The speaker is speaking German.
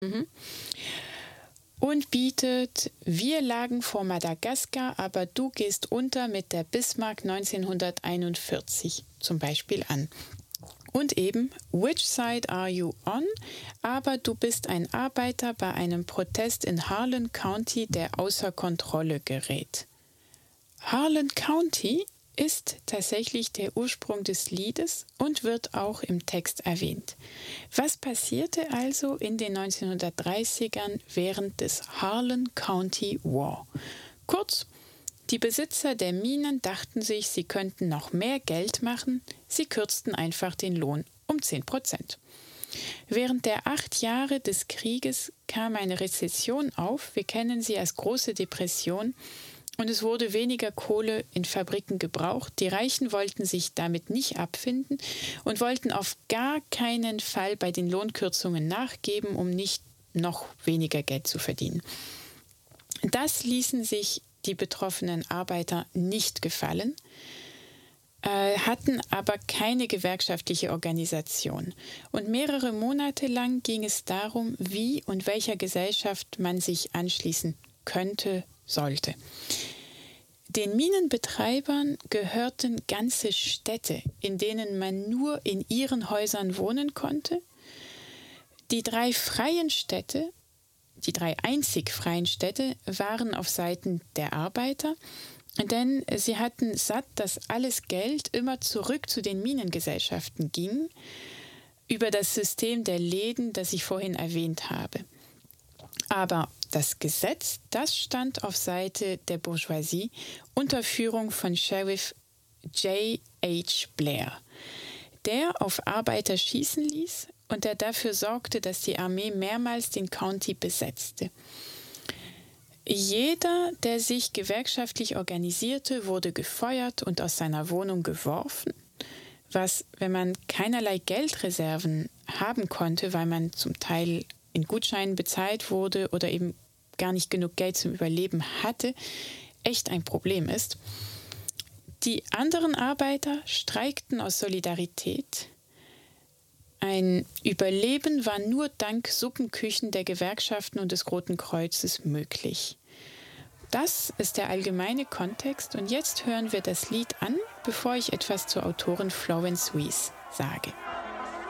Mhm. Und bietet Wir lagen vor Madagaskar, aber du gehst unter mit der Bismarck 1941 zum Beispiel an. Und eben Which side are you on? Aber du bist ein Arbeiter bei einem Protest in Harlan County, der außer Kontrolle gerät. Harlan County ist tatsächlich der Ursprung des Liedes und wird auch im Text erwähnt. Was passierte also in den 1930ern während des Harlan County War? Kurz, die Besitzer der Minen dachten sich, sie könnten noch mehr Geld machen, sie kürzten einfach den Lohn um 10%. Während der 8 Jahre des Krieges kam eine Rezession auf, wir kennen sie als große Depression, und es wurde weniger Kohle in Fabriken gebraucht. Die Reichen wollten sich damit nicht abfinden und wollten auf gar keinen Fall bei den Lohnkürzungen nachgeben, um nicht noch weniger Geld zu verdienen. Das ließen sich die betroffenen Arbeiter nicht gefallen, hatten aber keine gewerkschaftliche Organisation. Und mehrere Monate lang ging es darum, wie und welcher Gesellschaft man sich anschließen könnte, sollte. Den Minenbetreibern gehörten ganze Städte, in denen man nur in ihren Häusern wohnen konnte. Die 3 freien Städte, die 3 einzig freien Städte, waren auf Seiten der Arbeiter, denn sie hatten satt, dass alles Geld immer zurück zu den Minengesellschaften ging, über das System der Läden, das ich vorhin erwähnt habe. Aber das Gesetz, das stand auf Seite der Bourgeoisie unter Führung von Sheriff J.H. Blair, der auf Arbeiter schießen ließ und der dafür sorgte, dass die Armee mehrmals den County besetzte. Jeder, der sich gewerkschaftlich organisierte, wurde gefeuert und aus seiner Wohnung geworfen, was, wenn man keinerlei Geldreserven haben konnte, weil man zum Teil in Gutscheinen bezahlt wurde oder eben gar nicht genug Geld zum Überleben hatte, echt ein Problem ist. Die anderen Arbeiter streikten aus Solidarität. Ein Überleben war nur dank Suppenküchen der Gewerkschaften und des Roten Kreuzes möglich. Das ist der allgemeine Kontext und jetzt hören wir das Lied an, bevor ich etwas zur Autorin Florence Wees sage.